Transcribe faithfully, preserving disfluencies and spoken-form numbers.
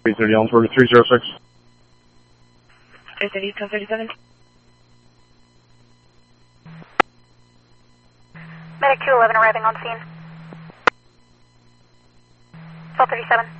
three thirty Ellensburg, three zero six. three thirty, twelve thirty-seven. Medic two eleven arriving on scene. twelve thirty-seven.